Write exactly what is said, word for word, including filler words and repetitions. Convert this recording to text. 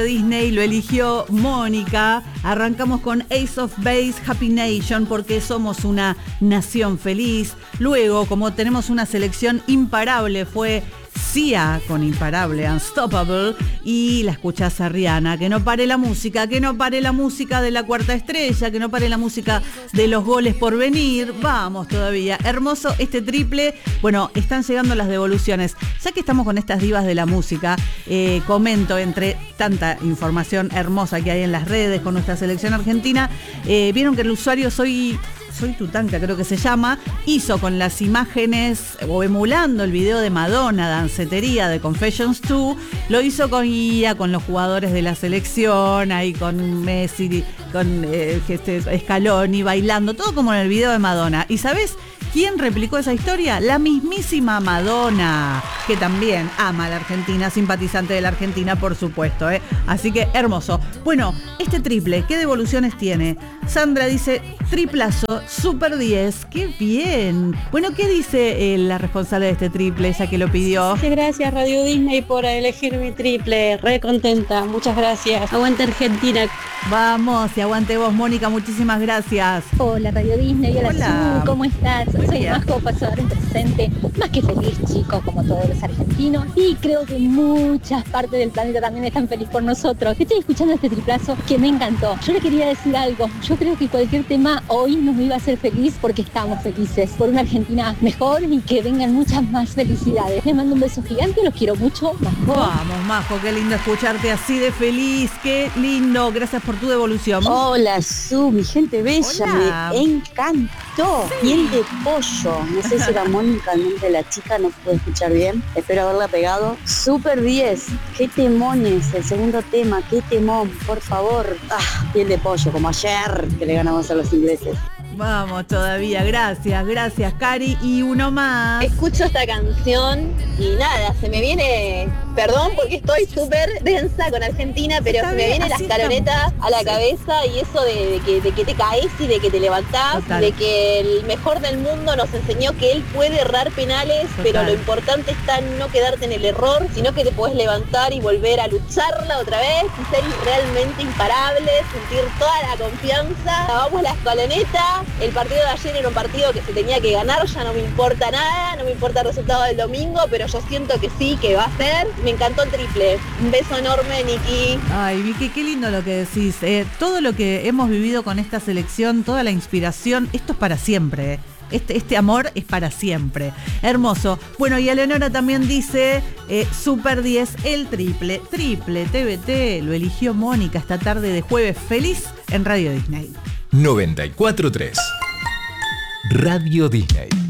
Disney lo eligió Mónica. Arrancamos con Ace of Base, Happy Nation, porque somos una nación feliz. Luego, como tenemos una selección imparable, fue Sia con Imparable, Unstoppable. Y la escuchás a Rihanna. Que no pare la música, que no pare la música de la cuarta estrella, que no pare la música de los goles por venir. Vamos todavía. Hermoso este triple. Bueno, están llegando las devoluciones. Ya que estamos con estas divas de la música, eh, comento entre tanta información hermosa que hay en las redes con nuestra selección argentina. Eh, Vieron que el usuario Soy... Soy Tutanka, creo que se llama, hizo con las imágenes o emulando el video de Madonna, Dancetería de Confessions dos, lo hizo con I A, con los jugadores de la selección, ahí con Messi, con eh, este, Scaloni bailando, todo como en el video de Madonna. ¿Y sabés quién replicó esa historia? La mismísima Madonna, que también ama a la Argentina, simpatizante de la Argentina, por supuesto, ¿eh? Así que hermoso. Bueno, este triple, ¿qué devoluciones tiene? Sandra dice, triplazo, super diez, qué bien. Bueno, ¿qué dice eh, la responsable de este triple, ya que lo pidió? Muchas gracias Radio Disney por elegir mi triple, re contenta, muchas gracias. Aguante Argentina. Vamos, y aguante vos, Mónica, muchísimas gracias. Hola Radio Disney, hola, hola. Su, ¿cómo estás? Soy Majo, pasador en presente, más que feliz, chicos, como todos los argentinos, y creo que muchas partes del planeta también están felices por nosotros. Estoy escuchando este triplazo que me encantó. Yo le quería decir algo, yo creo que cualquier tema hoy nos iba a hacer feliz porque estamos felices, por una Argentina mejor y que vengan muchas más felicidades. Les mando un beso gigante, los quiero mucho, Majo. Vamos, Majo, qué lindo escucharte así de feliz, qué lindo, gracias por tu devolución. Hola, Su, mi gente bella, Hola. me encantó. Sí. Piel de pollo, no sé si era Mónica, el nombre de la chica, no pude escuchar bien, espero haberla pegado. Super diez, qué temones, el segundo tema, qué temón, por favor. Ah, piel de pollo, como ayer que le ganamos a los ingleses. Vamos todavía, gracias, gracias, Cari. Y uno más. Escucho esta canción y nada, se me viene, perdón porque estoy súper densa con Argentina, pero Está se me bien, viene la así escaloneta estamos. a la Sí. cabeza y eso de, de que, de que te caes y de que te levantás, Total. de que el mejor del mundo nos enseñó que él puede errar penales, Total. pero lo importante está en no quedarte en el error, sino que te podés levantar y volver a lucharla otra vez y ser realmente imparable, sentir toda la confianza. Vamos la escaloneta, el partido de ayer era un partido que se tenía que ganar, ya no me importa nada, no me importa el resultado del domingo, pero yo siento que sí, que va a ser. Me encantó el triple. Un beso enorme, Niki. Ay, Vicky, qué lindo lo que decís. Eh, todo lo que hemos vivido con esta selección, toda la inspiración, esto es para siempre. Este, este amor es para siempre. Hermoso. Bueno, y Eleonora también dice, eh, Super diez, el triple. Triple, T V T, lo eligió Mónica esta tarde de jueves feliz en Radio Disney. noventa y cuatro punto tres Radio Disney.